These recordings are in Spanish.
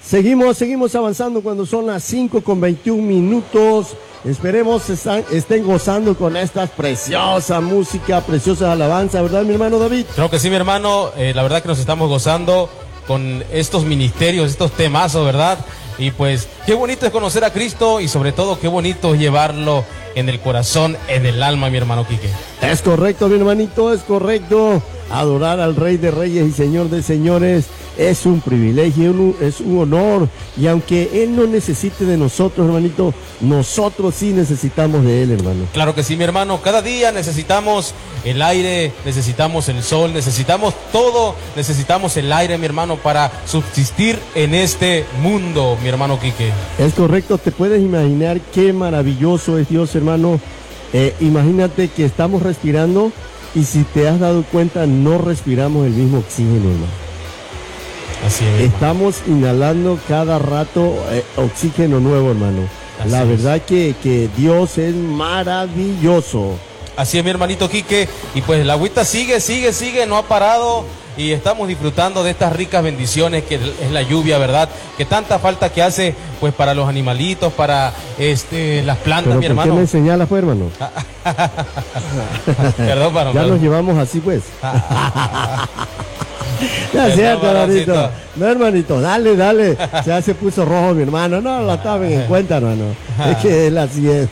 Seguimos avanzando cuando son las 5:21. Esperemos estén gozando con esta preciosa música, preciosa alabanza, ¿verdad, mi hermano David? Creo que sí, mi hermano. La verdad que nos estamos gozando con estos ministerios, estos temazos, ¿verdad? Y pues, qué bonito es conocer a Cristo y sobre todo, qué bonito es llevarlo en el corazón, en el alma, mi hermano Quique. Es correcto, mi hermanito, es correcto. Adorar al Rey de Reyes y Señor de Señores es un privilegio, es un honor. Y aunque Él no necesite de nosotros, hermanito, nosotros sí necesitamos de Él, hermano. Claro que sí, mi hermano. Cada día necesitamos el aire, necesitamos el sol, necesitamos todo, necesitamos el aire, mi hermano, para subsistir en este mundo, mi hermano Quique. Es correcto, te puedes imaginar qué maravilloso es Dios, hermano. Imagínate que estamos respirando y si te has dado cuenta, no respiramos el mismo oxígeno, hermano. Así es, estamos inhalando cada rato oxígeno nuevo, hermano. Así La es. verdad que Dios es maravilloso. Así es, mi hermanito Quique. Y pues la agüita sigue, no ha parado. Y estamos disfrutando de estas ricas bendiciones que es la lluvia, ¿verdad? Que tanta falta que hace, pues, para los animalitos, para las plantas, ¿Pero mi hermano. ¿por qué me señalas, pues, hermano? Perdón, varón. Ya nos llevamos así, pues. Ya es cierto, hermanito. No, hermanito, dale. Ya se puso rojo, mi hermano. No lo tomen en cuenta, hermano. Es que él así es.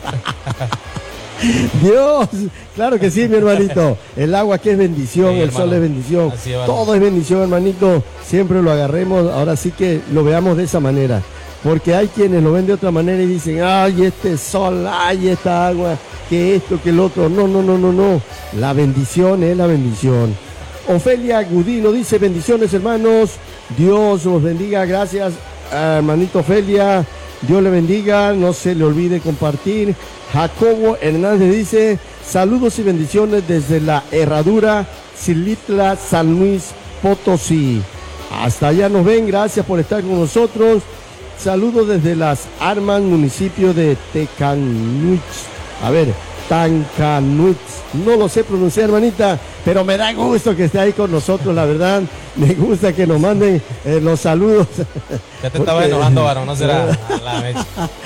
Dios, claro que sí, mi hermanito. El agua que es bendición, sí, el sol es bendición. Todo es bendición, hermanito. Siempre lo agarremos, ahora sí que lo veamos de esa manera. Porque hay quienes lo ven de otra manera y dicen, ay, este sol, ay, esta agua, que esto, que el otro. No. La bendición es la bendición. Ofelia Gudino dice, bendiciones, hermanos. Dios los bendiga. Gracias, hermanito Ofelia. Dios le bendiga. No se le olvide compartir. Jacobo Hernández dice, saludos y bendiciones desde la Herradura, Xilitla, San Luis Potosí. Hasta allá nos ven, gracias por estar con nosotros. Saludos desde Las Armas, municipio de Tecanuich. Tancanuich. No lo sé pronunciar, hermanita, pero me da gusto que esté ahí con nosotros, la verdad. Me gusta que nos manden los saludos. Ya te estaba enojando, varón, no será la vez.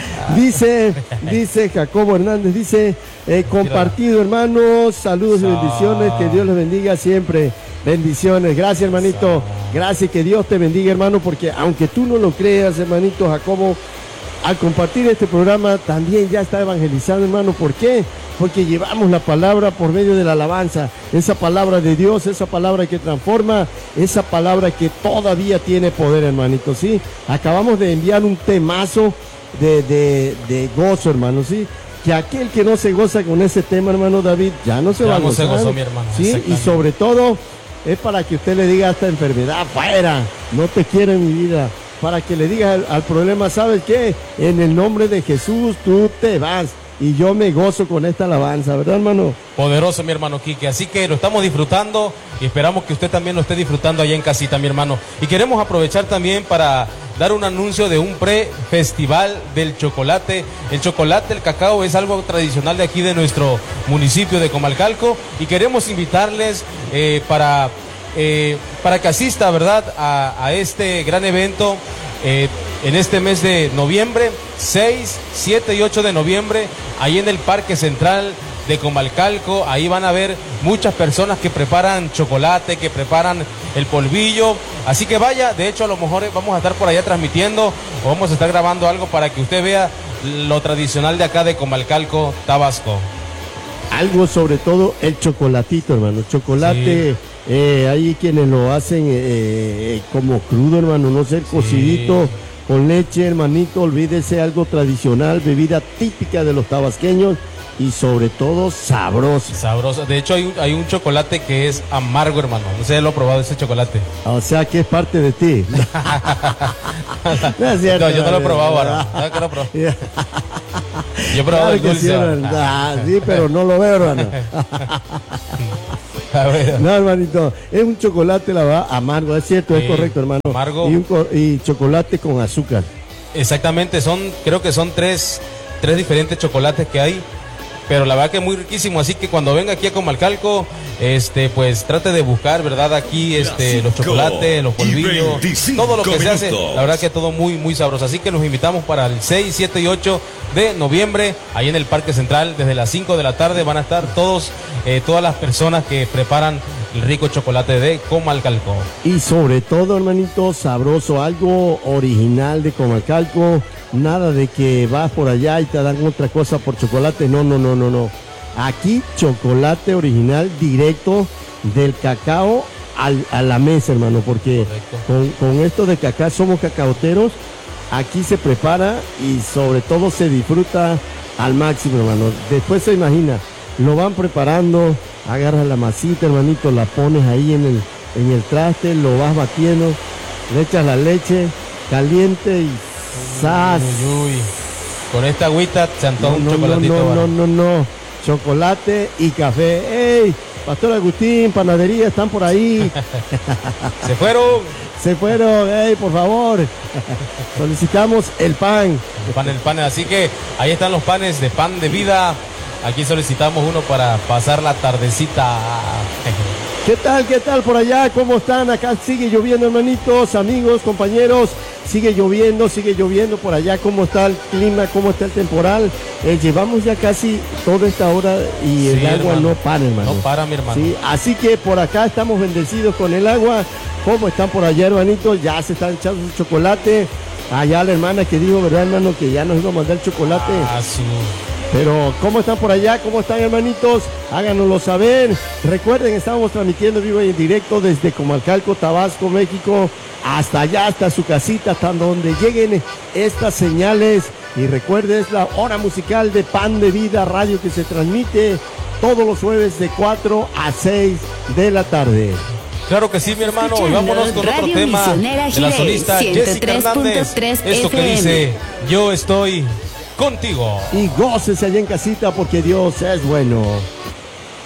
Dice Jacobo Hernández, dice, compartido, hermanos, saludos y bendiciones, que Dios les bendiga siempre. Bendiciones, gracias, hermanito. Gracias, que Dios te bendiga, hermano, porque aunque tú no lo creas, hermanito Jacobo, al compartir este programa también ya está evangelizado, hermano. ¿Por qué? Porque llevamos la palabra por medio de la alabanza, esa palabra de Dios, esa palabra que transforma, esa palabra que todavía tiene poder, hermanito, ¿sí? Acabamos de enviar un temazo de gozo, hermano, ¿sí? Que aquel que no se goza con ese tema, hermano David, ya no se va a gozar. Ya no se gozó, mi hermano. ¿Sí? Y sobre todo, es para que usted le diga a esta enfermedad, fuera, no te quiero en mi vida. Para que le diga al problema, ¿sabes qué? En el nombre de Jesús tú te vas. Y yo me gozo con esta alabanza, ¿verdad, hermano? Poderoso, mi hermano Quique. Así que lo estamos disfrutando y esperamos que usted también lo esté disfrutando allá en casita, mi hermano. Y queremos aprovechar también para dar un anuncio de un pre-festival del chocolate. El chocolate, el cacao es algo tradicional de aquí de nuestro municipio de Comalcalco. Y queremos invitarles para que asista, ¿verdad?, a este gran evento en este mes de noviembre, 6, 7 y 8 de noviembre, ahí en el Parque Central de Comalcalco. Ahí van a ver muchas personas que preparan chocolate, que preparan el polvillo. Así que vaya, de hecho a lo mejor vamos a estar por allá transmitiendo o vamos a estar grabando algo para que usted vea lo tradicional de acá de Comalcalco, Tabasco. Algo sobre todo el chocolatito, hermano, chocolate. Sí. Hay quienes lo hacen como crudo, hermano, no sé, cocidito, con leche, hermanito, olvídese, algo tradicional, bebida típica de los tabasqueños y sobre todo sabroso. Sabroso, de hecho hay un chocolate que es amargo, hermano, no sé si lo he probado ese chocolate. O sea que es parte de ti. No es cierto, no, yo no lo he probado, varón. Yo he probado el dulce. Sí, pero no lo veo, hermano. No, hermanito, es un chocolate, la verdad, amargo, es cierto, es correcto, hermano. Amargo. Y chocolate con azúcar. Exactamente, creo que son tres diferentes chocolates que hay. pero la verdad que muy riquísimo, así que cuando venga aquí a Comalcalco, pues trate de buscar, ¿verdad? Aquí, los chocolates, los polvillos, todo lo que se hace, la verdad que todo muy, muy sabroso, así que los invitamos para el 6, 7 y 8 de noviembre, ahí en el Parque Central, desde las 5 de la tarde van a estar todas las personas que preparan el rico chocolate de Comalcalco. Y sobre todo, hermanito, sabroso, algo original de Comalcalco. Nada de que vas por allá y te dan otra cosa por chocolate. No. Aquí chocolate original directo del cacao a la mesa, hermano, porque con esto de cacao somos cacaoteros. Aquí se prepara y sobre todo se disfruta al máximo, hermano. Después se imagina, lo van preparando, agarras la masita, hermanito, la pones ahí en el traste, lo vas batiendo, le echas la leche caliente y ¡zas! Uy. Con esta agüita se antoja un chocolatito. No. Chocolate y café. ¡Ey! Pastor Agustín, panadería, están por ahí. Se fueron, ¡ey, por favor! Solicitamos el pan. El pan, así que ahí están los panes de pan de vida. Aquí solicitamos uno para pasar la tardecita. ¿Qué tal por allá? ¿Cómo están? Acá sigue lloviendo, hermanitos, amigos, compañeros. Sigue lloviendo por allá. ¿Cómo está el clima? ¿Cómo está el temporal? Llevamos ya casi toda esta hora y el agua, hermano, no para, hermano. No para, mi hermano. Sí, así que por acá estamos bendecidos con el agua. ¿Cómo están por allá, hermanitos? Ya se están echando su chocolate. Allá la hermana que dijo, ¿verdad, hermano? Que ya nos iba a mandar chocolate. Sí. Pero, ¿cómo están por allá? ¿Cómo están, hermanitos? Háganoslo saber. Recuerden, estamos transmitiendo vivo y en directo desde Comalcalco, Tabasco, México, hasta allá, hasta su casita, hasta donde lleguen estas señales. Y recuerden, es la hora musical de Pan de Vida Radio que se transmite todos los jueves de 4 a 6 de la tarde. Claro que sí, mi hermano. Y vámonos con otro tema de la solista Jessica Hernández. Esto que dice, yo estoy contigo. Y gócese allá en casita porque Dios es bueno.